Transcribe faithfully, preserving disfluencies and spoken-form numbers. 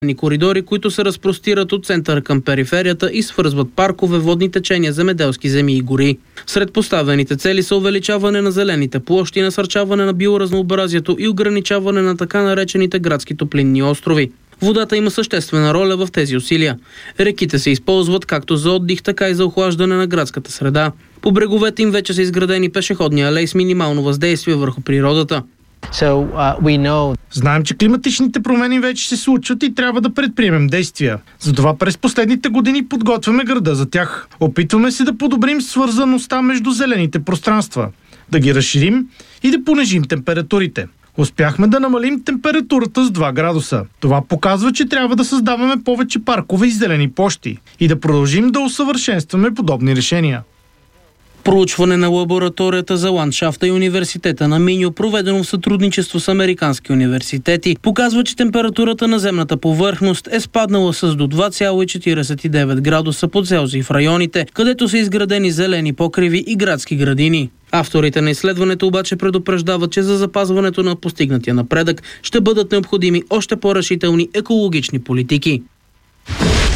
коридори, които се разпростират от центъра към периферията и свързват паркове, водни течения, земеделски земи и гори. Сред поставените цели са увеличаване на зелените площи, насърчаване на биоразнообразието и ограничаване на така наречените градски топлинни острови. Водата има съществена роля в тези усилия. Реките се използват както за отдих, така и за охлаждане на градската среда. По бреговете им вече са изградени пешеходни алеи с минимално въздействие върху природата. So, uh, we know... Знаем, че климатичните промени вече се случват и трябва да предприемем действия. Затова през последните години подготвяме града за тях. Опитваме се да подобрим свързаността между зелените пространства, да ги разширим и да понижим температурите. Успяхме да намалим температурата с два градуса. Това показва, че трябва да създаваме повече паркове и зелени площи и да продължим да усъвършенстваме подобни решения. Проучване на лабораторията за ландшафта и университета на Миньо, проведено в сътрудничество с американски университети, показва, че температурата на земната повърхност е спаднала с до два цяло четиридесет и девет градуса по Целзий в районите, където са изградени зелени покриви и градски градини. Авторите на изследването обаче предупреждават, че за запазването на постигнатия напредък ще бъдат необходими още по-решителни екологични политики.